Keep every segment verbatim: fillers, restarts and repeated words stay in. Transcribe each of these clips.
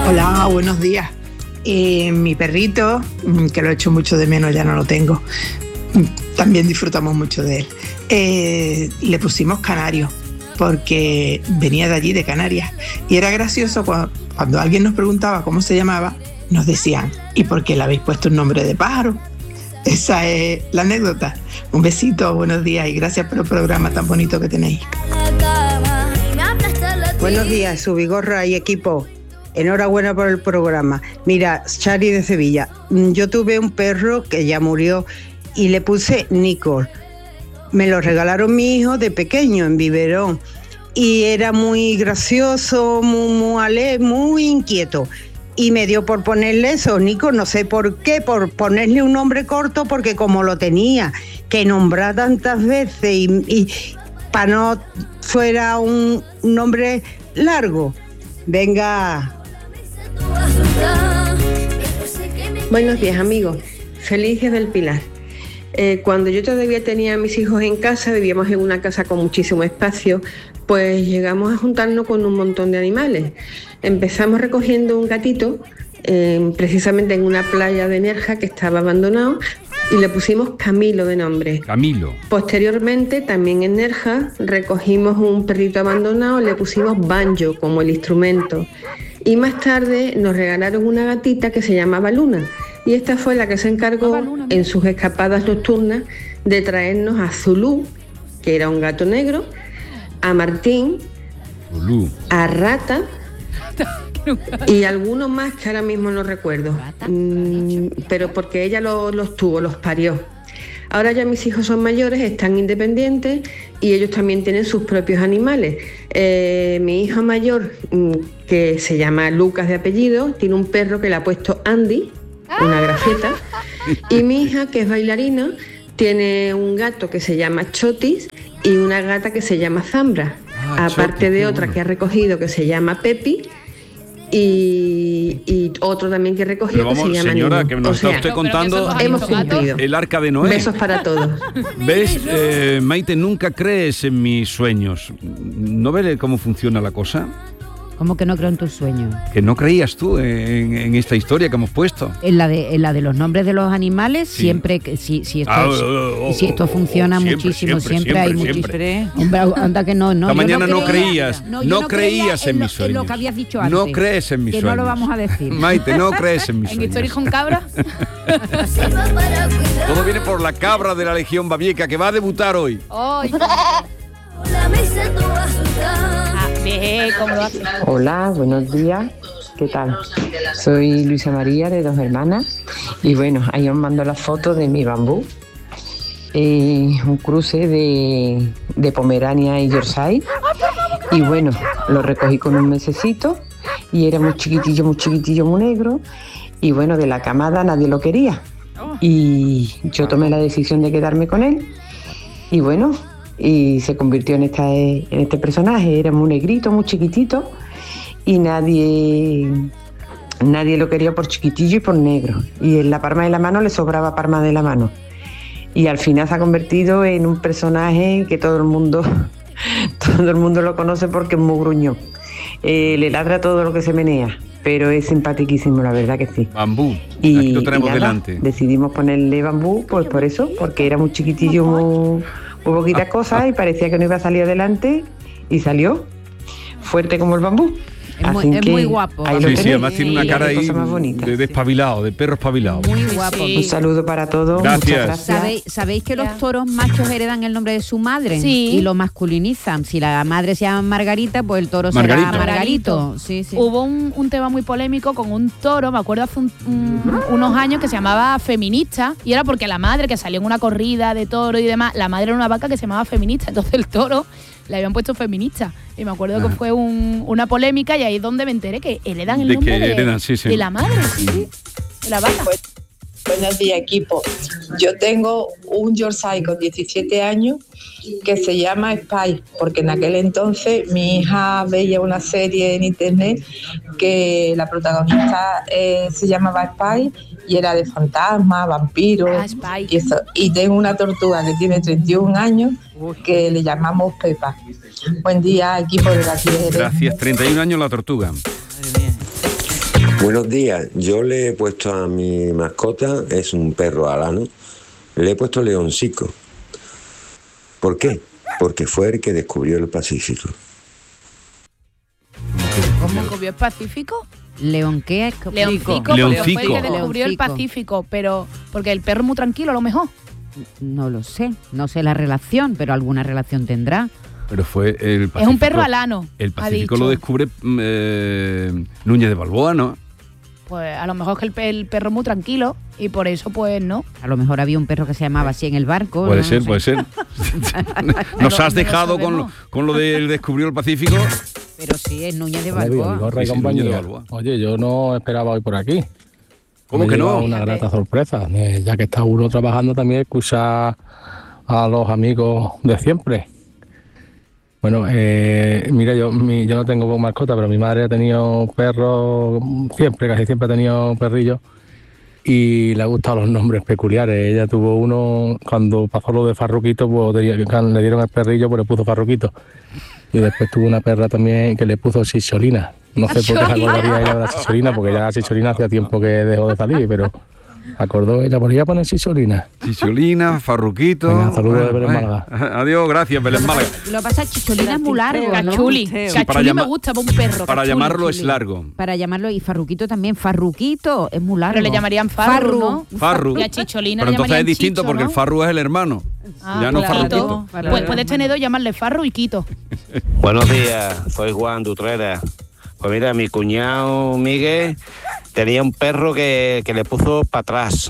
Hola, buenos días. Eh, mi perrito, que lo echo mucho de menos, ya no lo tengo, también disfrutamos mucho de él. Eh, le pusimos Canario, porque venía de allí, de Canarias. Y era gracioso cuando, cuando alguien nos preguntaba cómo se llamaba, nos decían, ¿y por qué le habéis puesto un nombre de pájaro? Esa es la anécdota. Un besito, buenos días y gracias por el programa tan bonito que tenéis. Buenos días, Subigorra y equipo. Enhorabuena por el programa. Mira, Chari de Sevilla, yo tuve un perro que ya murió y le puse Nicole. Me lo regalaron mi hijo de pequeño en biberón y era muy gracioso, muy, muy alegre, muy inquieto. Y me dio por ponerle eso, Nico, no sé por qué, por ponerle un nombre corto, porque como lo tenía que nombrar tantas veces y, y para no fuera un nombre largo. Venga. Buenos días, amigos. Feliz Día del Pilar. Eh, cuando yo todavía tenía a mis hijos en casa, vivíamos en una casa con muchísimo espacio, pues llegamos a juntarnos con un montón de animales. Empezamos recogiendo un gatito, eh, precisamente en una playa de Nerja que estaba abandonado, y le pusimos Camilo de nombre. Camilo. Posteriormente, también en Nerja, recogimos un perrito abandonado, le pusimos Banjo como el instrumento. Y más tarde nos regalaron una gatita que se llamaba Luna. Y esta fue la que se encargó en sus escapadas nocturnas de traernos a Zulú, que era un gato negro, a Martín, Zulú, a Rata y algunos más que ahora mismo no recuerdo, mm, pero porque ella lo, los tuvo, los parió. Ahora ya mis hijos son mayores, están independientes y ellos también tienen sus propios animales. Eh, mi hijo mayor, que se llama Lucas de apellido, tiene un perro que le ha puesto Andy, una gracieta, y mi hija, que es bailarina, tiene un gato que se llama Chotis y una gata que se llama Zambra, ah, aparte Chotis, de otra bueno. que ha recogido que se llama Pepi. Y, y otro también que he recogido vamos, que se llama señora, Niño. que nos o sea, está usted contando hemos cumplido. El arca de Noé. Besos para todos. ¿Ves, eh, Maite, nunca crees en mis sueños? ¿No ves cómo funciona la cosa? ¿Cómo que no creo en tus sueños? Que no creías tú en, en esta historia que hemos puesto. En la de, en la de los nombres de los animales, sí. siempre que si, si, esto, ah, oh, oh, si esto funciona oh, oh, muchísimo, siempre, siempre, siempre hay muchísimo. Hombre, anda que no, no. Esta mañana no, no creías, no, no, no creías en, en mis sueños. En lo que habías dicho antes. No crees en mis que sueños. Que no lo vamos a decir. Maite, no crees en mis ¿En sueños. Historias con cabra? Todo viene por la cabra de la Legión Babieca, que va a debutar hoy. ¡Ay! ¿Cómo lo haces? Hola, buenos días. ¿Qué tal? Soy Luisa María de Dos Hermanas y bueno, ahí os mando la foto de mi bambú. Eh, un cruce de, de Pomerania y Yorkshire y bueno, lo recogí con un mesecito y era muy chiquitillo, muy chiquitillo, muy negro y bueno, de la camada nadie lo quería y yo tomé la decisión de quedarme con él y bueno, y se convirtió en, esta, en este personaje. Era muy negrito, muy chiquitito y nadie nadie lo quería por chiquitillo y por negro y en la palma de la mano le sobraba palma de la mano y al final se ha convertido en un personaje que todo el mundo todo el mundo lo conoce porque es muy gruñón, eh, le ladra todo lo que se menea, pero es simpaticísimo, la verdad que sí. Bambú, y, aquí lo tenemos y nada, delante. Decidimos ponerle Bambú pues por eso, porque era muy chiquitillo, muy Hubo poquitas cosas y parecía que no iba a salir adelante y salió fuerte como el bambú. Es, muy, es muy guapo. Sí, sí, además tiene una cara ahí de despabilado, de perro espabilado. Muy guapo. Sí. Un saludo para todos. Gracias. Muchas gracias. ¿Sabéis, ¿Sabéis que los toros machos heredan el nombre de su madre? Sí. Y lo masculinizan. Si la madre se llama Margarita, pues el toro Margarito. será Margarito. Sí, sí. Hubo un, un tema muy polémico con un toro, me acuerdo hace un, un, unos años, que se llamaba Feminista, y era porque la madre, que salió en una corrida de toro y demás, la madre era una vaca que se llamaba Feminista, entonces el toro le habían puesto Feminista. Y me acuerdo ah. que fue un, una polémica y ahí es donde me enteré que heredan el de nombre que de, heredan, sí, sí. de la madre, sí, sí, de la vaca. Pues, buenos días, equipo. Yo tengo un Yorkshire con diecisiete años que se llama Spy, porque en aquel entonces mi hija veía una serie en internet que la protagonista eh, se llamaba Spy y era de fantasmas, vampiros ah, y eso. Y tengo una tortuga que tiene treinta y un años que le llamamos Pepa. Buen día, equipo de la tierra. Gracias, treinta y un años la tortuga. Buenos días, yo le he puesto a mi mascota, es un perro alano, le he puesto Leoncico. ¿Por qué? Porque fue el que descubrió el Pacífico. ¿Cómo descubrió el Pacífico? ¿León qué? Leoncico. Leoncico. Fue el que descubrió el Pacífico, pero porque el perro es muy tranquilo a lo mejor. No lo sé, no sé la relación, pero alguna relación tendrá. Pero fue el Pacífico. Es un perro alano. El Pacífico lo descubre eh, Núñez de Balboa, ¿no? Pues a lo mejor es que el, pe- el perro es muy tranquilo y por eso pues no. A lo mejor había un perro que se llamaba así en el barco. Puede ¿no? ser, No puede sé. ser. Nos has dejado con lo, con lo del descubrió el Pacífico. Pero sí, es Núñez de Buenos días, Balboa. Vigorra y Sí, sí, compañía. Núñez de Balboa. Oye, yo no esperaba hoy por aquí. ¿Cómo Me que lleva no? Una grata sorpresa. Eh, ya que está uno trabajando también, escuchar a los amigos de siempre. Bueno, eh, mira, yo mi, yo no tengo mascota, pero mi madre ha tenido perros siempre, casi siempre ha tenido perrillos y le han gustado los nombres peculiares. Ella tuvo uno, cuando pasó lo de Farruquito, pues le dieron el perrillo, pues le puso Farruquito. Y después tuvo una perra también que le puso Chicholina. No sé por qué se acordaría ella de la Chicholina, porque ya la Chicholina hacía tiempo que dejó de salir, pero acordó ella, por ella poner Chicholina. Chicholina, Farruquito. Venga, saludos de Bueno, Belén bueno. Málaga. Adiós, gracias, Belén Málaga. Lo que pasa es que Chicholina es muy largo, ¿no? Cachuli. para Cachuli me llama- gusta para un perro. Para Cachuli. llamarlo es largo. Para llamarlo, y Farruquito también. Farruquito es muy largo. Pero le llamarían Farru, ¿no? Farru. Y a Chicholina Pero le entonces es llamarían distinto Chicho, porque ¿no? el Farru es el hermano. Ah, ya no claro. Farruquito. Pues puedes tener dos, llamarle Farru y Quito. Buenos días, soy Juan Dutrera. Pues mira, mi cuñado Miguel tenía un perro que, que le puso para atrás.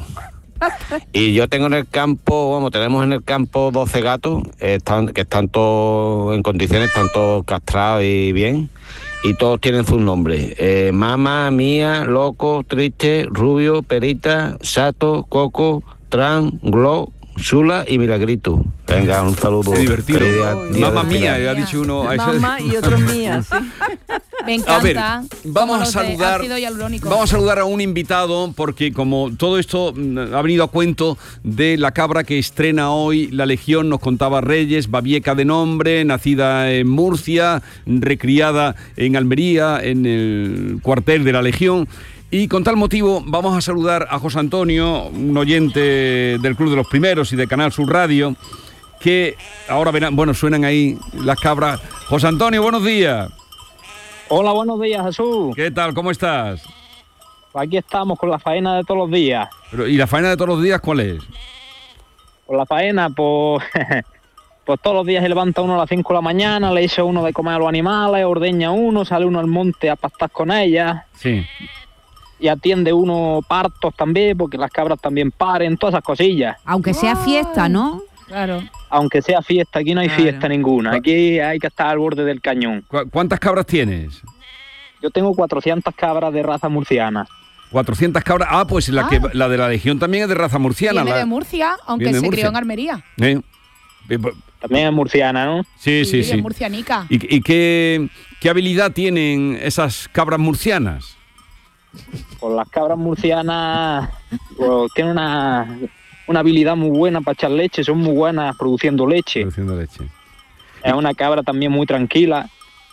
Y yo tengo en el campo, vamos, tenemos en el campo doce gatos eh, están, que están todos en condiciones, están todos castrados y bien. Y todos tienen sus nombres. Eh, Mama, Mía, Loco, Triste, Rubio, Perita, Sato, Coco, Tran, Glo, Chula y Milagrito. Venga, un saludo. Qué divertido. Feliz día- día Mamma del mía, Pilar. ha dicho uno. a ese- Mamá y otros mías. Sí. Me encanta. A ver, vamos como a los de saludar. ácido hialurónico. Vamos a saludar a un invitado porque como todo esto mm, ha venido a cuento de la cabra que estrena hoy la Legión, nos contaba Reyes, babieca de nombre, nacida en Murcia, recriada en Almería, en el cuartel de la Legión. Y con tal motivo vamos a saludar a José Antonio, un oyente del Club de los Primeros y de Canal Sur Radio, que ahora verán, bueno, suenan ahí las cabras. José Antonio, buenos días. Hola, buenos días, Jesús. ¿Qué tal? ¿Cómo estás? Aquí estamos con la faena de todos los días. Pero, ¿y la faena de todos los días cuál es? Con la faena, pues, pues todos los días se levanta uno a las cinco de la mañana, le echa uno de comer a los animales, ordeña uno, sale uno al monte a pastar con ellas. Sí. Y atiende uno partos también, porque las cabras también paren, todas esas cosillas. Aunque sea fiesta, ¿no? Claro. Aunque sea fiesta, aquí no hay Claro. fiesta ninguna. Aquí hay que estar al borde del cañón. ¿Cu- ¿Cuántas cabras tienes? Yo tengo cuatrocientas cabras de raza murciana. cuatrocientas cabras. Ah, pues la, Ah. que, la de la Legión también es de raza murciana. Viene la- de Murcia, aunque Viene de se Murcia. crió en Almería. ¿Eh? Eh, po- También es murciana, ¿no? Sí, sí, es sí. murcianica. ¿Y, y qué, qué habilidad tienen esas cabras murcianas? Pues las cabras murcianas pues, tienen una, una habilidad muy buena para echar leche, son muy buenas produciendo leche. Produciendo leche. Es una cabra también muy tranquila,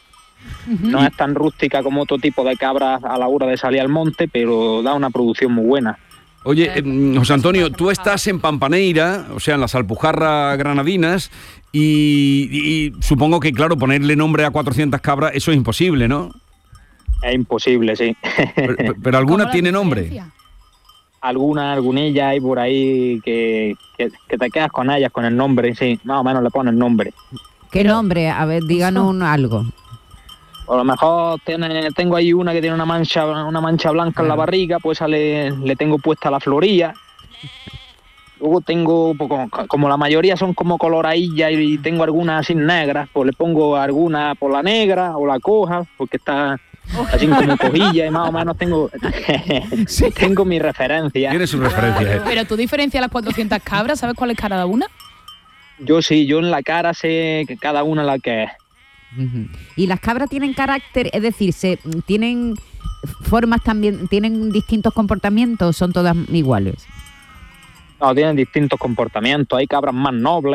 no es tan rústica como otro tipo de cabras a la hora de salir al monte, pero da una producción muy buena. Oye, eh, José Antonio, tú estás en Pampaneira, o sea, en las Alpujarras Granadinas, y, y supongo que, claro, ponerle nombre a cuatrocientas cabras, eso es imposible, ¿no? Es imposible, sí. Pero, pero- pero alguna tiene nombre. Algunas, algunillas hay por ahí que, que, que te quedas con ellas, con el nombre, sí, más o menos le ponen nombre. ¿Qué nombre? A ver, díganos un- algo. A lo mejor tiene, tengo ahí una que tiene una mancha, una mancha blanca en la barriga, pues le, le tengo puesta la florilla. Luego tengo, pues, como, como la mayoría son como coloradillas y tengo algunas así negras, pues le pongo alguna por la negra o la coja, porque está así como cojilla y más o menos tengo, tengo mi referencia. Tiene su referencia. eh. Pero tú diferencias las cuatrocientas cabras, ¿sabes cuál es cada una? Yo sí, yo en la cara sé que cada una la que es. Ujú. Y las cabras tienen carácter, es decir, se tienen formas también, tienen distintos comportamientos, son todas iguales. No, tienen distintos comportamientos, hay cabras más nobles,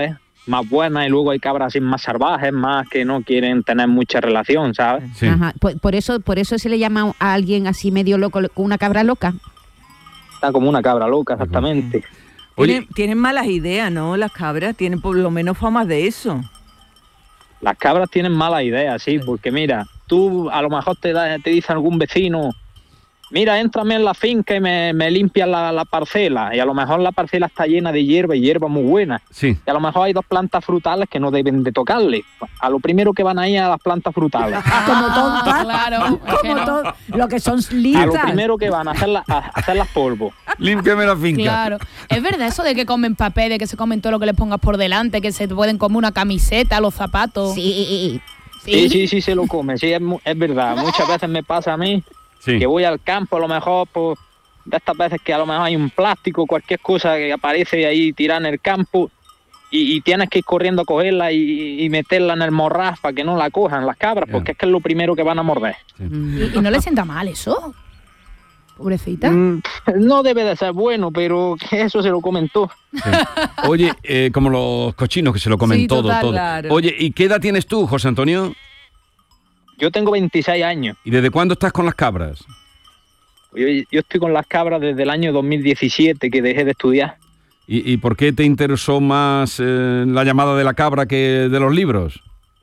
más buenas y luego hay cabras así más salvajes, más que no quieren tener mucha relación, ¿sabes? Sí. Ajá. Por, por eso por eso se le llama a alguien así medio loco, una cabra loca. Está como una cabra loca, exactamente. Tienen, tienen malas ideas, ¿no? Las cabras tienen por lo menos famas de eso. Las cabras tienen malas ideas, sí, porque mira, tú a lo mejor te, da, te dice algún vecino, mira, éntrame en la finca y me, me limpias la, la parcela, y a lo mejor la parcela está llena de hierba y hierba muy buena. Sí. Y a lo mejor hay dos plantas frutales que no deben de tocarle. A lo primero que van a ir a las plantas frutales. Como tontas, claro, como no. to- lo que son listas. A lo primero que van a hacer, la, a hacer las polvos. Límpiame la finca. Claro. Es verdad eso de que comen papel, de que se comen todo lo que les pongas por delante, que se pueden comer una camiseta, los zapatos. Sí. Sí, sí, sí, se lo comen, sí, es, mu- es verdad. Muchas veces me pasa a mí Sí. que voy al campo, a lo mejor, pues, de estas veces que a lo mejor hay un plástico, cualquier cosa que aparece ahí tirada en el campo y, y tienes que ir corriendo a cogerla y, y meterla en el morraz para que no la cojan las cabras, porque es que es lo primero que van a morder. ¿Y, y no les sienta mal eso? Pobrecita. Mm, no debe de ser bueno, pero que eso se lo comentó. Sí. Oye, eh, como los cochinos que se lo comen Sí, todo, total, todo. claro. Oye, ¿y qué edad tienes tú, José Antonio? Yo tengo veintiséis años. ¿Y desde cuándo estás con las cabras? Yo, yo estoy con las cabras desde el año dos mil diecisiete, que dejé de estudiar. ¿Y, y por qué te interesó más eh, la llamada de la cabra que de los libros?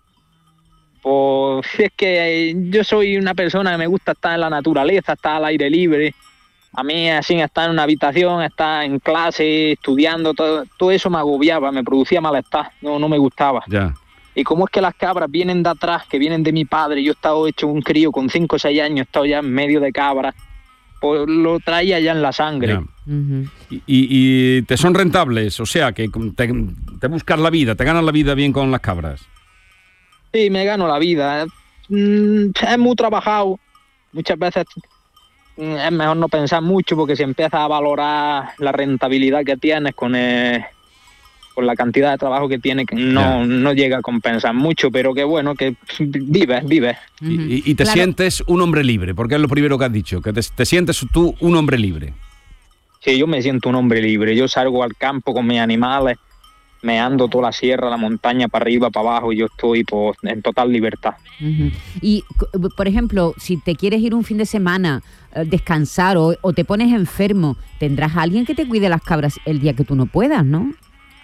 Pues es que eh, yo soy una persona que me gusta estar en la naturaleza, estar al aire libre. A mí así estar en una habitación, estar en clase, estudiando, todo, todo eso me agobiaba, me producía malestar, no, no me gustaba. Ya. Y como es que las cabras vienen de atrás, que vienen de mi padre, yo he estado hecho un crío con cinco o seis años, he estado ya en medio de cabras, pues lo traía ya en la sangre. Y, y- y te son rentables, o sea, que te, te buscas la vida, te ganas la vida bien con las cabras. Sí, me gano la vida. Mm, es muy trabajado. Muchas veces mm, es mejor no pensar mucho porque si empiezas a valorar la rentabilidad que tienes con, el- con la cantidad de trabajo que tienes, que no, no llega a compensar mucho, pero que bueno, que vives, vives. Y, y- y te sientes un hombre libre, porque es lo primero que has dicho, que te, te sientes tú un hombre libre. Sí, yo me siento un hombre libre. Yo salgo al campo con mis animales, me ando toda la sierra, la montaña, para arriba, para abajo, y yo estoy pues, en total libertad. Ujú. Y, cu- por ejemplo, si te quieres ir un fin de semana, eh, descansar o, o te pones enfermo, tendrás a alguien que te cuide las cabras el día que tú no puedas, ¿no?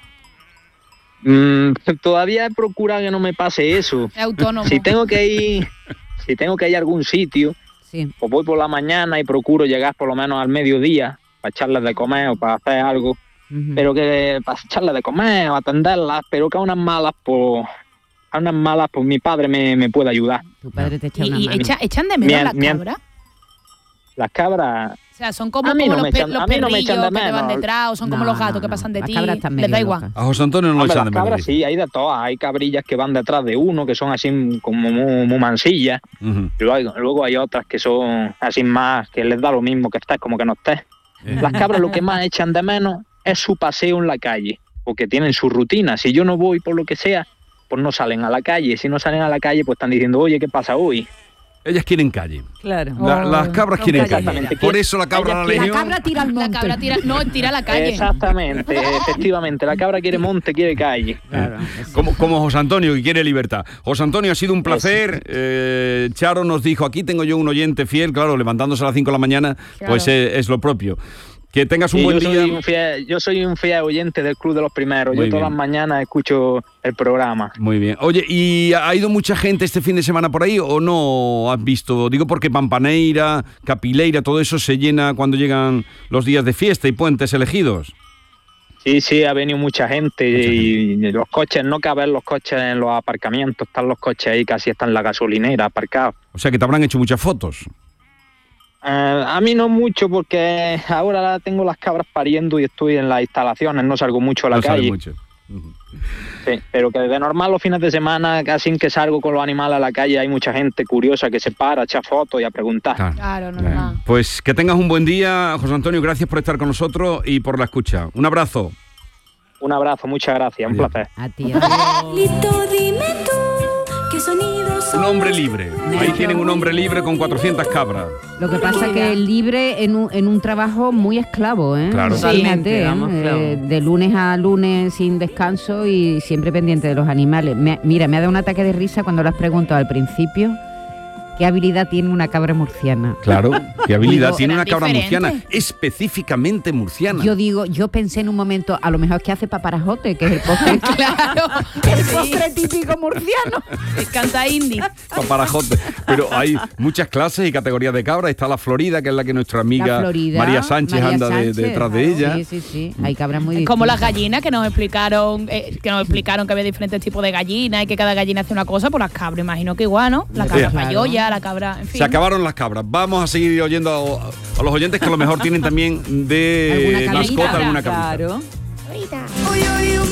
Mm, todavía he procurado que no me pase eso. Es autónomo. Si tengo que ir, si tengo que ir a algún sitio, pues voy por la mañana y procuro llegar por lo menos al mediodía para echarles de comer o para hacer algo. Pero que para echarles de comer o atenderlas, pero que a unas malas, pues a unas malas, pues mi padre me, me puede ayudar. Tu padre te echa ¿Y, una y mano. echa- echan de menos Mi- las mi- cabras? Las cabras. O sea, son como, A mí como no los, me pe- echan- los a mí no me perrillos echan de que te van menos. detrás, o son como No, los gatos no, que pasan de las ti. cabras están Les da medio igual. locas. A José Antonio no lo Hombre, echan las de menos. cabras sí, hay de todas. Hay cabrillas que van detrás de uno, que son así como muy, muy mansillas. Ujú. Y luego, luego hay otras que son así más, que les da lo mismo que estés como que no estés. Las cabras lo que más echan de menos es su paseo en la calle, porque tienen su rutina. Si yo no voy por lo que sea, pues no salen a la calle. Si no salen a la calle, pues están diciendo, oye, ¿qué pasa hoy? Ellas quieren calle. Claro. La- las cabras quieren calle. Exactamente. Por eso la cabra la Ellas quieren- legión. La cabra tira al monte. La cabra tira, no, tira a la calle. Exactamente, efectivamente. La cabra quiere monte, quiere calle. Como, como José Antonio, que quiere libertad. José Antonio, ha sido un placer. Eh, Charo nos dijo, aquí tengo yo un oyente fiel, claro, levantándose a las cinco de la mañana, Claro. pues eh, es lo propio. Que tengas un Sí, buen yo día. Soy un fiel, yo soy un fiel oyente del Club de los Primeros. Muy yo todas bien. las mañanas escucho el programa. Muy bien. Oye, ¿y ha ido mucha gente este fin de semana por ahí o no has visto? Digo porque Pampaneira, Capileira, todo eso se llena cuando llegan los días de fiesta y puentes elegidos. Sí, sí, ha venido mucha gente y los coches, no caben los coches en los aparcamientos, están los coches ahí, casi están en la gasolinera aparcados. O sea que te habrán hecho muchas fotos. Eh, a mí no mucho porque ahora tengo las cabras pariendo y estoy en las instalaciones, no salgo mucho a la No sale calle. mucho. Sí, pero que de normal los fines de semana, casi que salgo con los animales a la calle, hay mucha gente curiosa que se para, echa fotos y a preguntar. Claro, normal. Pues que tengas un buen día, José Antonio. Gracias por estar con nosotros y por la escucha. Un abrazo. Un abrazo, muchas gracias, un placer. A ti. Lito, dime tú, qué sonidos Un hombre libre. Ahí tienen un hombre libre con cuatrocientas cabras. Lo que pasa es que es libre en un, en un trabajo muy esclavo, ¿eh? Claro. Totalmente, ¿eh? Vamos, esclavo. Eh, de lunes a lunes sin descanso y siempre pendiente de los animales. Me- mira, me ha dado un ataque de risa cuando lo has preguntado al principio. ¿Qué habilidad tiene una cabra murciana? Claro, qué habilidad Digo, tiene una serán cabra diferentes. murciana, específicamente murciana. Yo digo, yo pensé en un momento, a lo mejor es que hace paparajote, que es el postre, Claro. el postre típico murciano. Me encanta indie. Paparajote. Pero hay muchas clases y categorías de cabra. Está la Florida, que es la que nuestra amiga La Florida, María Sánchez María anda de- Sánchez, detrás de ella. Sí, sí, sí. Hay cabras muy Como las distintas. gallinas que nos explicaron, eh, que nos explicaron que había diferentes tipos de gallinas y que cada gallina hace una cosa, pues las cabras, imagino que igual, ¿no? La cabra Claro. payoya, la cabra, en fin. Se acabaron las cabras. Vamos a seguir oyendo a, a los oyentes que a lo mejor tienen también de ¿Alguna cabrita? mascota alguna cabrita. Claro.